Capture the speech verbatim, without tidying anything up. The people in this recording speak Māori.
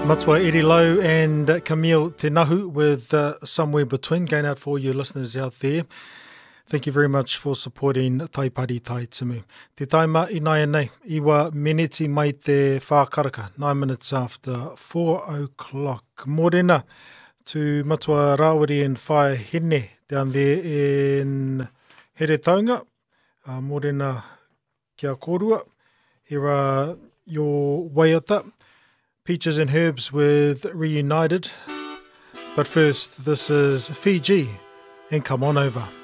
Matua Eri Lau and Camille Te Nahu with uh, Somewhere Between, going out for all you listeners out there. Thank you very much for supporting Tai Pari Tai Timu. Te taima i nai nei, iwa miniti mai te whākaraka, nine minutes after four o'clock. Morena to Matua Rawiri and Whaihine down there in Heretaunga. Uh, morena kia korua. Here are your waiata. Peaches and Herbs with Reunited. But first, this is Fiji and Come On Over.